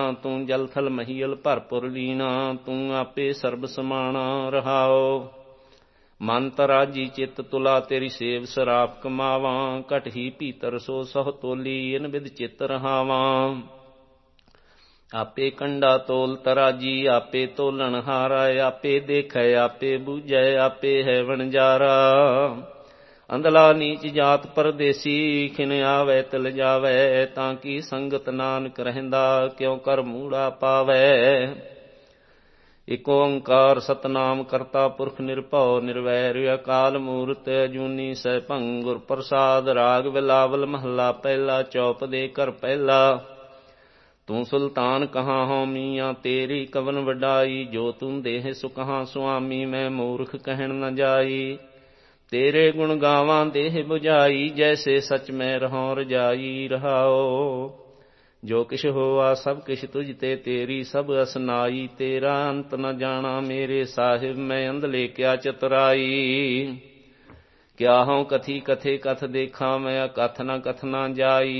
ਤੂੰ ਜਲ ਥਲ ਮਹੀਲ ਭਰਪੁਰ ਲੀਣਾ, ਤੂੰ ਆਪੇ ਸਰਬ ਸਮਾਣਾ। ਰਹਾਓ ਮਨ ਤਰਾਜੀ ਚਿੱਤ ਤੁਲਾ, ਤੇਰੀ ਸੇਵ ਸਰਾਪ ਕਮਾਵਾਂ। ਘਟ ਹੀ ਭੀਤਰ ਸੋ ਸਹੁ ਤੋਲੀ, ਇਨ ਬਿਧ ਚਿੱਤ ਰਹਾਵਾਂ। ਆਪੇ ਕੰਡਾ ਤੋਲ ਤਰਾਜੀ, ਆਪੇ ਤੋਲਣ ਹਾਰਾ। ਆਪੇ ਦੇਖੈ ਆਪੇ ਬੂਝੈ, ਆਪੇ ਹੈ ਵਣਜਾਰਾ। ਅੰਧਲਾ ਨੀਚ ਜਾਤ ਪਰਦੇਸੀ, ਖਿਨ ਆਵੈ ਤਿਲ ਜਾਵੈ। ਤਾਂ ਕੀ ਸੰਗਤ ਨਾਨਕ ਰਹਿੰਦਾ, ਕਿਉ ਕਰ ਮੂੜਾ ਪਾਵੈ। ਇਕ ਓੰਕਾਰ ਸਤਿਨਾਮ ਕਰਤਾ ਪੁਰਖ ਨਿਰਭਉ ਨਿਰਵੈਰ, ਅਕਾਲ ਮੂਰਤਿ ਅਜੂਨੀ ਸੈਭੰ। ਗੁਰ ਪ੍ਰਸਾਦ ਰਾਗ ਬਿਲਾਵਲ ਮਹੱਲਾ ਪਹਿਲਾ, ਚੌਪ ਦੇ ਘਰ ਪਹਿਲਾ। ਤੂੰ ਸੁਲਤਾਨ ਕਹਾਂ ਹਉ ਮੀਆਂ, ਤੇਰੀ ਕਵਨ ਵਡਾਈ। ਜੋ ਤੂੰ ਦੇਹ ਸੋ ਕਹਾਂ ਸੁਆਮੀ, ਮੈਂ ਮੂਰਖ ਕਹਿਣ ਨ ਜਾਈ। ਤੇਰੇ ਗੁਣ ਗਾਵਾਂ ਦੇਹ ਬੁਝਾਈ, ਜੈਸੇ ਸਚ ਮੈਂ ਰਹਉ ਰਜਾਈ। ਰਹਾਓ ਜੋ ਕਿਛ ਹੋਆ ਸਭ ਕਿਛ ਤੁਝ ਤੇ, ਤੇਰੀ ਸਭ ਅਸਨਾਈ। ਤੇਰਾ ਅੰਤ ਨ ਜਾਣਾ ਮੇਰੇ ਸਾਹਿਬ, ਮੈਂ ਅੰਧਲੇ ਕਿਆ ਚਤੁਰਾਈ। ਕਿਆ ਹਉ ਕਥੀ ਕਥੇ ਕਥ ਦੇਖਾਂ, ਮੈਂ ਅਕਥ ਨ ਕਥਨਾ ਜਾਈ।